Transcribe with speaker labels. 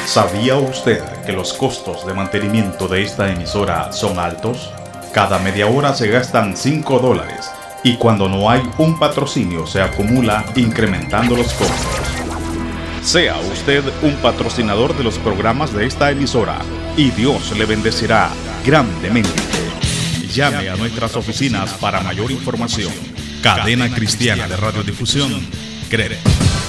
Speaker 1: ¿Sabía usted que los costos de mantenimiento de esta emisora son altos? Cada media hora se gastan $5 y cuando no hay un patrocinio se acumula incrementando los costos. Sea usted un patrocinador de los programas de esta emisora y Dios le bendecirá grandemente. Llame a nuestras oficinas para mayor información. Cadena Cristiana de Radiodifusión, CRED.